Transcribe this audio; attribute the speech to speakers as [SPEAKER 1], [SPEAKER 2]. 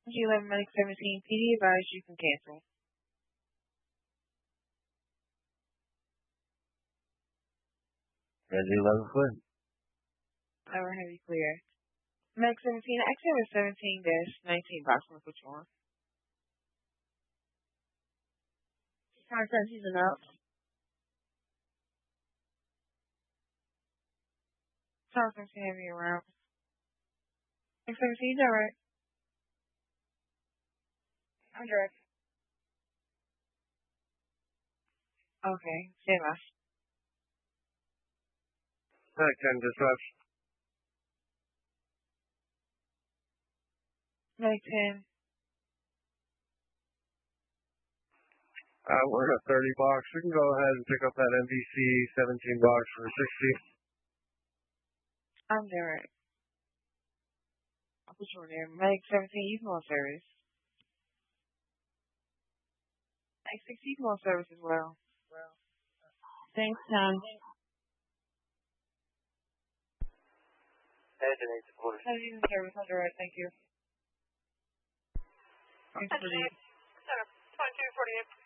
[SPEAKER 1] G11 Medic 17 PD advised you can cancel.
[SPEAKER 2] Ready 11 foot.
[SPEAKER 1] Never have you clear. Medic 17, active 17-19 box will put you on. Time 17 and up. Time 17 have you around. Medic 17, direct. I'm direct. Okay, stand by.
[SPEAKER 2] Medic 10 dispatch.
[SPEAKER 1] Medic 10.
[SPEAKER 2] We're in a 30 box. We can go ahead and pick up that MVC 17 box for 60.
[SPEAKER 1] I'm direct. I'll put you on there. Medic 17, you can go on service. Medic 6, you can go on service as well.
[SPEAKER 3] Thanks, Tom.
[SPEAKER 2] Engine 8 supporters.
[SPEAKER 1] You can service. I'm direct. Thank you. Thanks for the
[SPEAKER 4] 2248.